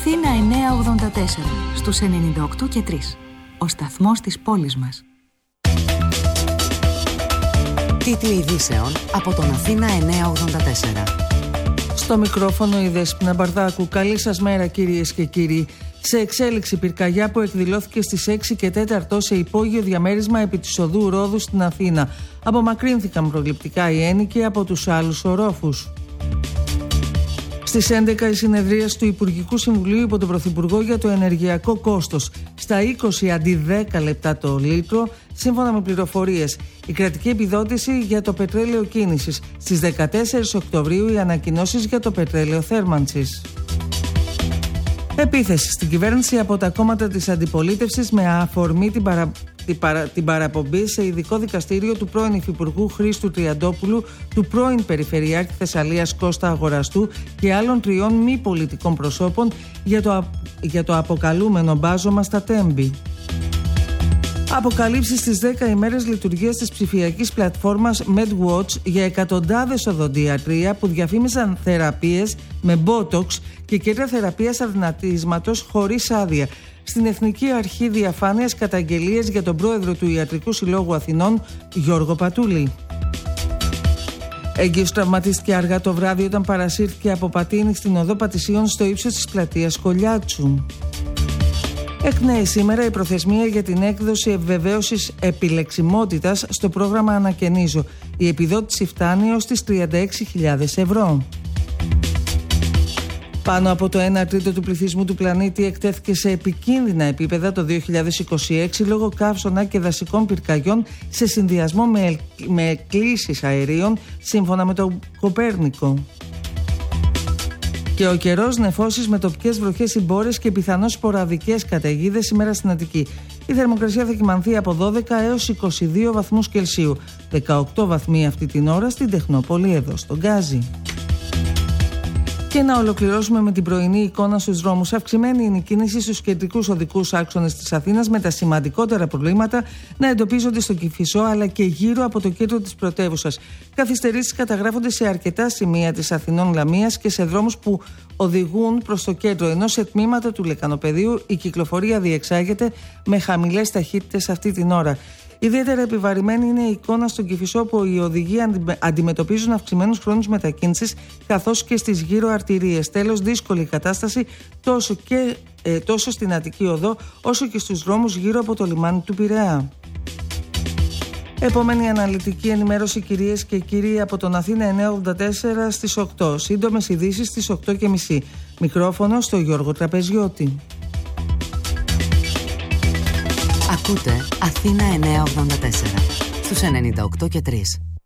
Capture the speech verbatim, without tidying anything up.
Αθήνα εννιακόσια ογδόντα τέσσερα, στους ενενήντα οκτώ και τρία. Ο σταθμός της πόλης μας. Τίτλοι ειδήσεων από τον Αθήνα εννιακόσια ογδόντα τέσσερα. Στο μικρόφωνο η Δέσποινα Μπαρδάκου. Καλή σας μέρα κυρίες και κύριοι. Σε εξέλιξη πυρκαγιά που εκδηλώθηκε στις έξι και τέσσερα σε υπόγειο διαμέρισμα επί της οδού Ρόδου στην Αθήνα. Απομακρύνθηκαν προληπτικά οι ένοικοι από τους άλλους ορόφους. Στις έντεκα η συνεδρίαση του Υπουργικού Συμβουλίου υπό τον Πρωθυπουργό για το ενεργειακό κόστος στα είκοσι αντί δέκα λεπτά το λίτρο, σύμφωνα με πληροφορίες. Η κρατική επιδότηση για το πετρέλαιο κίνησης. Στις δεκατέσσερις Οκτωβρίου οι ανακοινώσεις για το πετρέλαιο θέρμανσης. Επίθεση στην κυβέρνηση από τα κόμματα της αντιπολίτευσης με αφορμή την, παρα... την, παρα... την παραπομπή σε ειδικό δικαστήριο του πρώην Υφυπουργού Χρήστου Τριαντόπουλου, του πρώην Περιφερειάρχη Θεσσαλίας Κώστα Αγοραστού και άλλων τριών μη πολιτικών προσώπων για το, για το αποκαλούμενο μπάζωμα στα Τέμπη. Αποκαλύψεις στις δέκα ημέρες λειτουργίας της ψηφιακής πλατφόρμας MedWatch για εκατοντάδες οδοντιατρία που διαφήμισαν θεραπείες με Botox και κέντρα θεραπείας αδυνατίσματος χωρίς άδεια. Στην Εθνική Αρχή Διαφάνειας καταγγελίες για τον πρόεδρο του Ιατρικού Συλλόγου Αθηνών, Γιώργο Πατούλη. Έγκυος τραυματίστηκε αργά το βράδυ όταν παρασύρθηκε από πατίνι στην οδό Πατησίων στο ύψος της πλατείας Κολιάτσου. Εκπνέει σήμερα η προθεσμία για την έκδοση επιβεβαίωσης επιλεξιμότητας στο πρόγραμμα Ανακαινίζω. Η επιδότηση φτάνει ως τις τριάντα έξι χιλιάδες ευρώ. Πάνω από το ένα τρίτο του πληθυσμού του πλανήτη εκτέθηκε σε επικίνδυνα επίπεδα το δύο χιλιάδες είκοσι έξι λόγω καύσωνα και δασικών πυρκαγιών σε συνδυασμό με, με εκκλήσεις αερίων, σύμφωνα με τον Κοπέρνικο. Και ο καιρός, νεφώσεις με τοπικές βροχές ή μπόρες και πιθανώς σποραδικές καταιγίδες σήμερα στην Αττική. Η θερμοκρασία θα κυμανθεί από δώδεκα έως είκοσι δύο βαθμούς Κελσίου. δεκαοκτώ βαθμοί αυτή την ώρα στην Τεχνόπολη εδώ στον Γκάζι. Και να ολοκληρώσουμε με την πρωινή εικόνα στους δρόμους. Αυξημένη είναι η κίνηση στους κεντρικούς οδικούς άξονες της Αθήνας, με τα σημαντικότερα προβλήματα να εντοπίζονται στο Κηφισό αλλά και γύρω από το κέντρο της πρωτεύουσας. Καθυστερήσεις καταγράφονται σε αρκετά σημεία της Αθηνών Λαμίας και σε δρόμους που οδηγούν προς το κέντρο, ενώ σε τμήματα του Λεκανοπεδίου η κυκλοφορία διεξάγεται με χαμηλές ταχύτητες αυτή την ώρα. Ιδιαίτερα επιβαρημένη είναι η εικόνα στον Κηφισό, που οι οδηγοί αντιμετωπίζουν αυξημένους χρόνους μετακίνησης καθώς και στις γύρω αρτηρίες. Τέλος, δύσκολη κατάσταση τόσο, και, ε, τόσο στην Αττική Οδό όσο και στους δρόμους γύρω από το λιμάνι του Πειραιά. Επόμενη αναλυτική ενημέρωση κυρίες και κύριοι από τον Αθήνα εννιακόσια ογδόντα τέσσερα στις οκτώ. Σύντομες ειδήσεις στις οκτώ και μισή. Μικρόφωνο στο Γιώργο Τραπεζιώτη. Ακούτε Αθήνα εννιακόσια ογδόντα τέσσερα στους ενενήντα οκτώ και τρία.